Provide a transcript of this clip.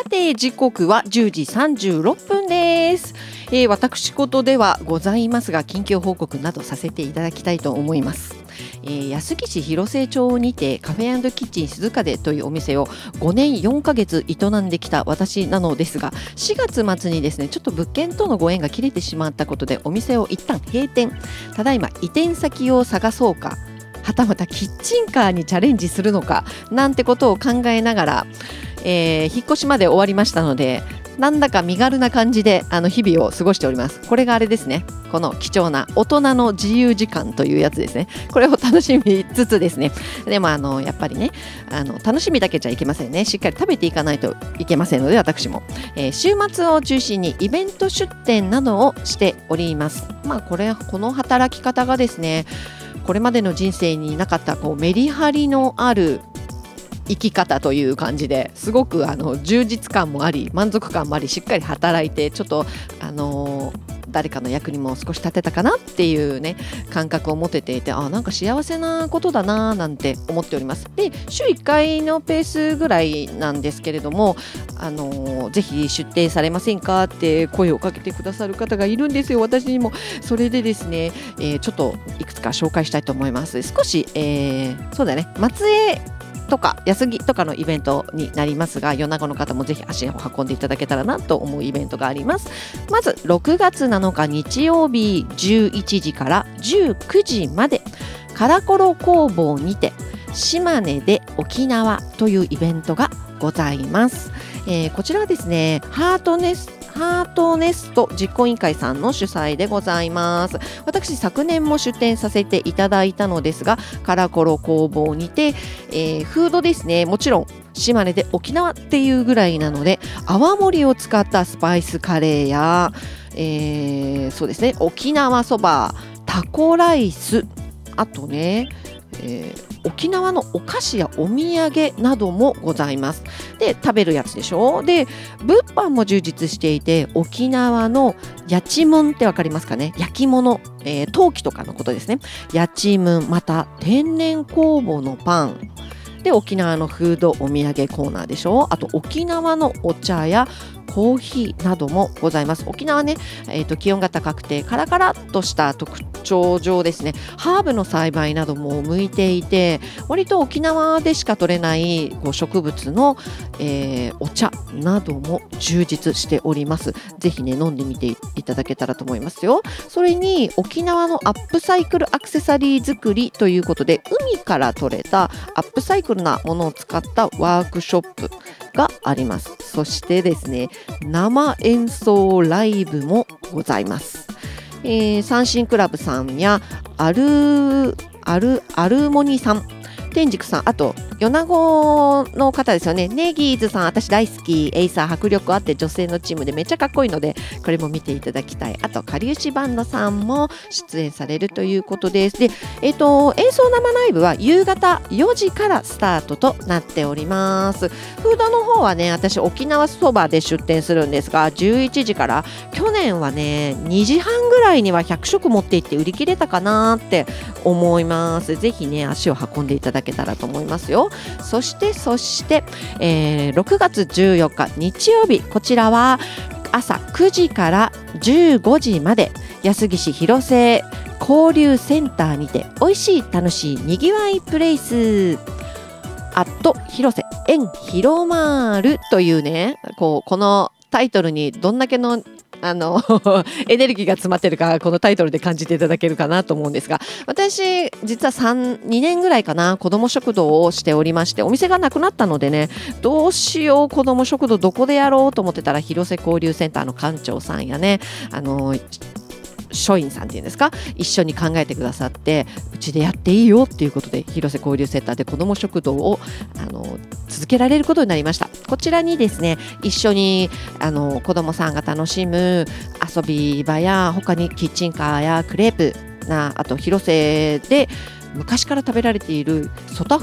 て時刻は10時36分です。私事ではございますが、近況報告などさせていただきたいと思います。安来市広瀬町にてカフェ&キッチン鈴鹿でというお店を5年4ヶ月営んできた私なのですが、4月末にですね、ちょっと物件とのご縁が切れてしまったことでお店を一旦閉店。ただいま移転先を探そうか、はたまたキッチンカーにチャレンジするのかなんてことを考えながら、引っ越しまで終わりましたので、なんだか身軽な感じで日々を過ごしております。これがあれですね、この貴重な大人の自由時間というやつですね。これを楽しみつつですね、でもやっぱりね、楽しみだけじゃいけませんね。しっかり食べていかないといけませんので、私も、週末を中心にイベント出店などをしております。この働き方がですね、これまでの人生になかったメリハリのある生き方という感じで、すごく充実感もあり満足感もあり、しっかり働いてちょっと誰かの役にも少し立てたかなっていうね感覚を持てていて、なんか幸せなことだななんて思っております。で、週1回のペースぐらいなんですけれども、ぜひ出店されませんかって声をかけてくださる方がいるんですよ、私にも。それでですね、ちょっといくつか紹介したいと思います。少し、そうだね、松江とか安来とかのイベントになりますが、米子の方もぜひ足を運んでいただけたらなと思うイベントがあります。まず6月7日日曜日11時から19時まで、カラコロ工房にて島根で沖縄というイベントがございます。こちらはですね、ハートネスト実行委員会さんの主催でございます。私昨年も出展させていただいたのですが、カラコロ工房にて、フードですね、もちろん島根で沖縄っていうぐらいなので、泡盛を使ったスパイスカレーや、そうですね、沖縄そば、タコライス、あとね、沖縄のお菓子やお土産などもございます。で、食べるやつでしょ。で、物販も充実していて、沖縄のやちむんってわかりますかね、焼き物、陶器とかのことですね。やちむん、また天然酵母のパンで、沖縄のフードお土産コーナーでしょ。あと沖縄のお茶やコーヒーなどもございます。沖縄ね、気温が高くてカラカラっとした特徴上ですね、ハーブの栽培なども向いていて、割と沖縄でしか取れない植物の、お茶なども充実しております。ぜひね、飲んでみていただけたらと思いますよ。それに沖縄のアップサイクルアクセサリー作りということで、海から取れたアップサイクルなものを使ったワークショップがあります。そしてですね、生演奏ライブもございます。三振クラブさんやアルモニさん、天竺さん、あと米子の方ですよね、ネギーズさん、私大好き。エイサー迫力あって女性のチームでめっちゃかっこいいので、これも見ていただきたい。あとかりゆしバンドさんも出演されるということです。で、演奏生ライブは夕方4時からスタートとなっております。フードの方はね、私沖縄そばで出店するんですが、11時から、去年はね2時半ぐらいには100食持って行って売り切れたかなって思います。ぜひね、足を運んでいただけたらと思いますよ。そして、6月14日日曜日、こちらは朝9時から15時まで、安来市広瀬交流センターにて美味しい楽しいにぎわいプレイスアット広瀬縁広まるというね、このタイトルにどんだけのエネルギーが詰まってるか、このタイトルで感じていただけるかなと思うんですが、私実は2年ぐらいかな、子ども食堂をしておりまして、お店がなくなったのでね、どうしよう、子ども食堂どこでやろうと思ってたら、広瀬交流センターの館長さんやね、書院さんっていうんですか、一緒に考えてくださって、うちでやっていいよっていうことで、広瀬交流センターで子ども食堂を続けられることになりました。こちらにですね、一緒に子どもさんが楽しむ遊び場や、他にキッチンカーやクレープあと広瀬で昔から食べられているソタ